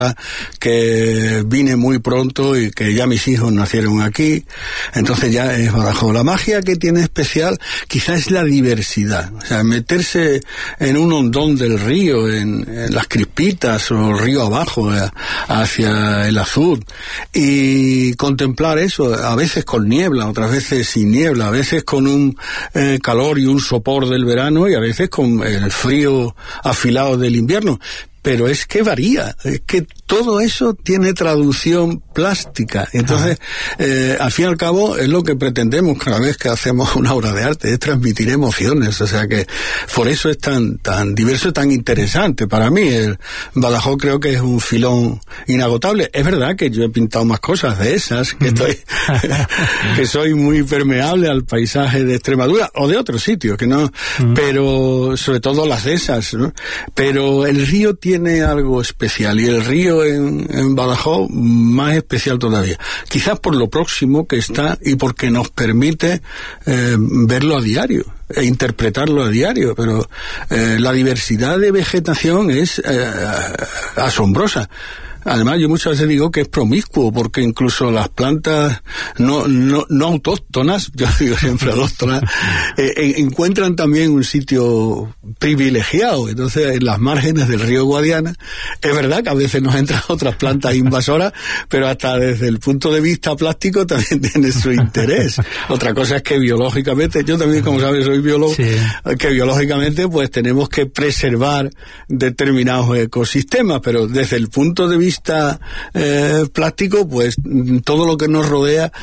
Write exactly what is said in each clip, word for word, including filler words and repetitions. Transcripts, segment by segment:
que vine muy pronto y que ya mis hijos nacieron aquí, entonces ya es Badajoz. La magia que tiene especial quizás es la diversidad, o sea, meterse en un hondón del río, en, en las Crispitas o el río abajo, eh, hacia el azul, y contemplar eso, a veces con niebla, otras veces sin niebla, a veces con un eh, calor y un sopor del verano y a veces con el frío afilado del invierno. Pero es que varía, es que todo eso tiene traducción plástica. Entonces, eh, al fin y al cabo, es lo que pretendemos cada vez que hacemos una obra de arte, es transmitir emociones. O sea que por eso es tan tan diverso y tan interesante. Para mí, el Badajoz creo que es un filón inagotable. Es verdad que yo he pintado más cosas de esas, que estoy que soy muy permeable al paisaje de Extremadura o de otros sitios, que no, pero sobre todo las de esas, ¿no? Pero el río tiene tiene algo especial, y el río en, en Badajoz más especial todavía, quizás por lo próximo que está y porque nos permite eh, verlo a diario e interpretarlo a diario, pero eh, la diversidad de vegetación es eh, asombrosa. Además, yo muchas veces digo que es promiscuo, porque incluso las plantas no no, no autóctonas, yo digo siempre autóctonas, eh, encuentran también un sitio privilegiado. Entonces, en las márgenes del río Guadiana, es verdad que a veces nos entran otras plantas invasoras, pero hasta desde el punto de vista plástico también tiene su interés. Otra cosa es que biológicamente, yo también, como sabes, soy biólogo, sí. que biológicamente pues tenemos que preservar determinados ecosistemas, pero desde el punto de vista Eh, plástico, pues todo lo que nos rodea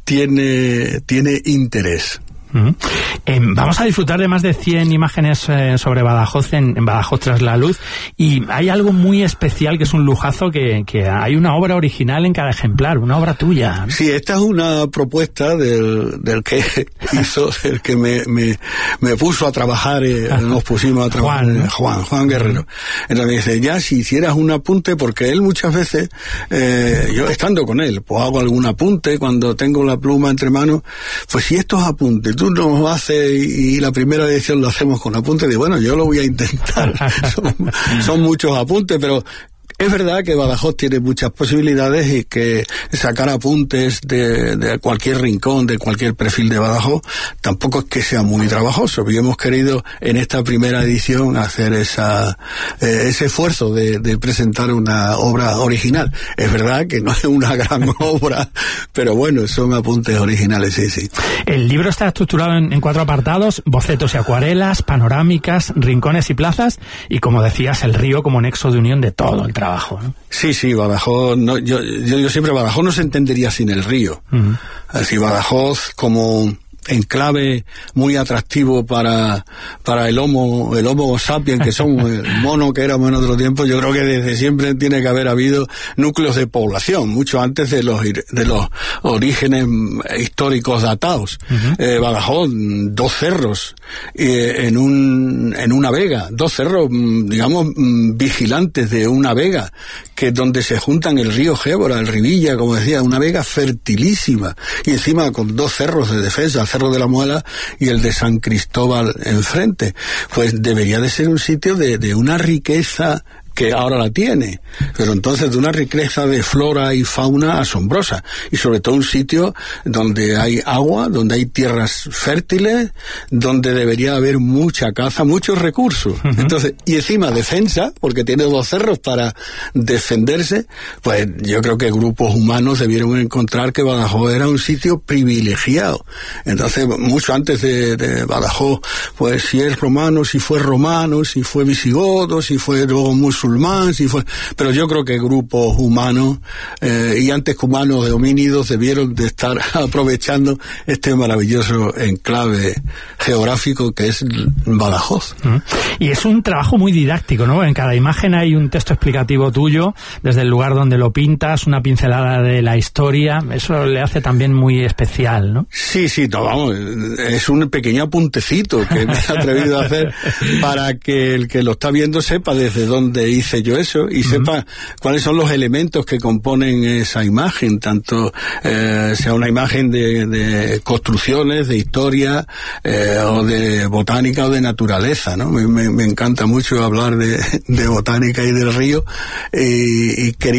tiene, tiene interés. Uh-huh. Eh, vamos a disfrutar de más de cien imágenes eh, sobre Badajoz en, en Badajoz tras la luz, y hay algo muy especial que es un lujazo, que, que hay una obra original en cada ejemplar, una obra tuya, ¿no? Sí, esta es una propuesta del, del que hizo, el que me, me, me puso a trabajar, eh, nos pusimos a trabajar, Juan, ¿no? Juan, Juan Guerrero. Entonces me dice, ya si hicieras un apunte, porque él muchas veces, eh, yo estando con él, pues hago algún apunte cuando tengo la pluma entre manos, pues si estos apuntes tú nos haces y, y la primera edición lo hacemos con apuntes, de bueno, yo lo voy a intentar. son, son muchos apuntes, pero es verdad que Badajoz tiene muchas posibilidades y que sacar apuntes de, de cualquier rincón, de cualquier perfil de Badajoz, tampoco es que sea muy trabajoso. Y hemos querido en esta primera edición hacer esa eh, ese esfuerzo de, de presentar una obra original. Es verdad que no es una gran obra, pero bueno, son apuntes originales, sí, sí. El libro está estructurado en, en cuatro apartados: bocetos y acuarelas, panorámicas, rincones y plazas, y como decías, el río como nexo de unión de todo el trabajo. ¿No? Sí, sí, Badajoz, no, yo, yo, yo siempre, Badajoz no se entendería sin el río. Uh-huh. Así, Badajoz como enclave muy atractivo para para el homo el homo sapiens, que somos el mono que éramos en otro tiempo. Yo creo que desde siempre tiene que haber habido núcleos de población, mucho antes de los de los orígenes históricos datados. Uh-huh. eh, Badajoz, dos cerros eh, en un en una vega, dos cerros, digamos, vigilantes de una vega, que es donde se juntan el río Gébora, el Rivilla, como decía, una vega fertilísima, y encima con dos cerros de defensa, el Cerro de la Muela y el de San Cristóbal enfrente. Pues debería de ser un sitio de, de una riqueza que ahora la tiene, pero entonces de una riqueza de flora y fauna asombrosa, y sobre todo un sitio donde hay agua, donde hay tierras fértiles, donde debería haber mucha caza, muchos recursos. Uh-huh. Entonces, y encima defensa, porque tiene dos cerros para defenderse. Pues yo creo que grupos humanos debieron encontrar que Badajoz era un sitio privilegiado. Entonces, mucho antes de, de Badajoz, pues si es romano, si fue romano, si fue visigodo, si fue luego musulmán, si fue, pero yo creo que grupos humanos eh, y antes que humanos de homínidos debieron de estar aprovechando este maravilloso enclave geográfico que es Badajoz. Mm. Y es un trabajo muy didáctico, ¿no? En cada imagen hay un texto explicativo tuyo, desde el lugar donde lo pintas, una pincelada de la historia. Eso le hace también muy especial, ¿no? Sí, sí, no, vamos, es un pequeño apuntecito que me he atrevido a hacer para que el que lo está viendo sepa desde dónde hice yo eso y uh-huh. sepa cuáles son los elementos que componen esa imagen, tanto eh, sea una imagen de, de construcciones, de historia, eh, o de botánica o de naturaleza, ¿no? Me, me, me encanta mucho hablar de, de botánica y del río, y, y quería